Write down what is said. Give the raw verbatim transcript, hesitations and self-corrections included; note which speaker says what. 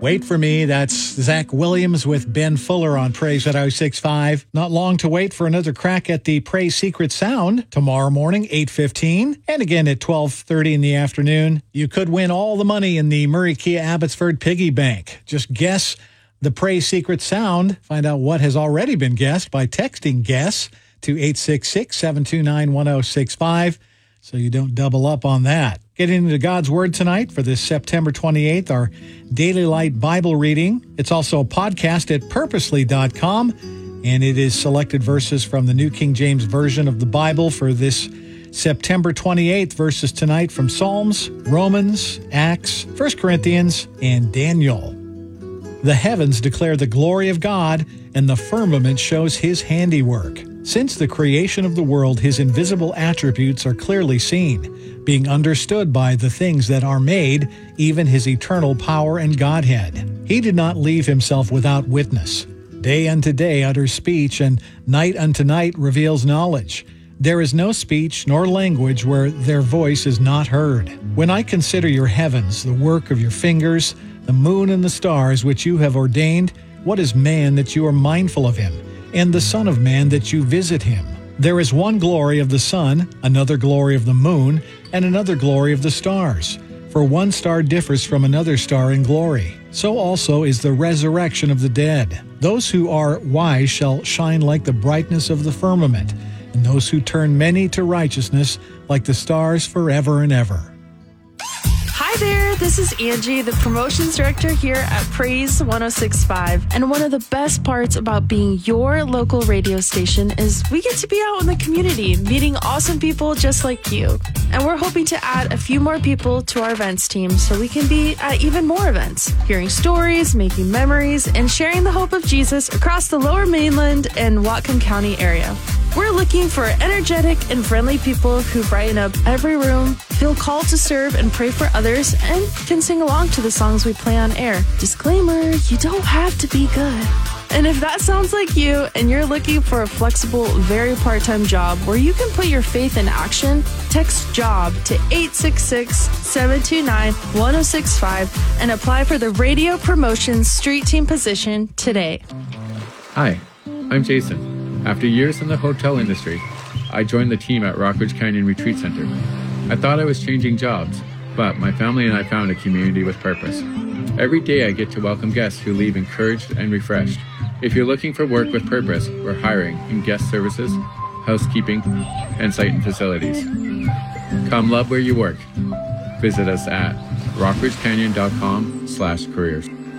Speaker 1: Wait for Me. That's Zach Williams with Ben Fuller on Praise at oh six five. Not long to wait for another crack at the Praise Secret Sound tomorrow morning, eight fifteen, and again at twelve thirty in the afternoon. You could win all the money in the Murray Kia Abbotsford Piggy Bank. Just guess the Praise Secret Sound. Find out what has already been guessed by texting guess to eight six six, seven two nine, one oh six five, so you don't double up on that. Getting into God's Word tonight for this September twenty-eighth, our Daily Light Bible reading. It's also a podcast at purposely dot com, and it is selected verses from the New King James Version of the Bible for this September twenty-eighth, verses tonight from Psalms, Romans, Acts, First Corinthians, and Daniel. The heavens declare the glory of God, and the firmament shows His handiwork. Since the creation of the world, His invisible attributes are clearly seen, being understood by the things that are made, even His eternal power and Godhead. He did not leave Himself without witness. Day unto day utters speech, and night unto night reveals knowledge. There is no speech nor language where their voice is not heard. When I consider your heavens, the work of your fingers, the moon and the stars which you have ordained, what is man that you are mindful of him, and the Son of Man that you visit him? There is one glory of the sun, another glory of the moon, and another glory of the stars. For one star differs from another star in glory. So also is the resurrection of the dead. Those who are wise shall shine like the brightness of the firmament, and those who turn many to righteousness like the stars forever and ever.
Speaker 2: Hi there, this is Angie, the promotions director here at Praise one oh six point five. And one of the best parts about being your local radio station is we get to be out in the community, meeting awesome people just like you. And we're hoping to add a few more people to our events team so we can be at even more events, hearing stories, making memories, and sharing the hope of Jesus across the Lower Mainland and Whatcom County area. We're looking for energetic and friendly people who brighten up every room, feel called to serve and pray for others, and can sing along to the songs we play on air. Disclaimer, you don't have to be good. And if that sounds like you and you're looking for a flexible, very part-time job where you can put your faith in action, text JOB to eight six six, seven two nine, one oh six five and apply for the Radio Promotions Street Team position today.
Speaker 3: Hi, I'm Jason. After years in the hotel industry, I joined the team at Rockridge Canyon Retreat Center. I thought I was changing jobs, but my family and I found a community with purpose. Every day I get to welcome guests who leave encouraged and refreshed. If you're looking for work with purpose, we're hiring in guest services, housekeeping, and site and facilities. Come love where you work. Visit us at rockridgecanyon dot com slash careers.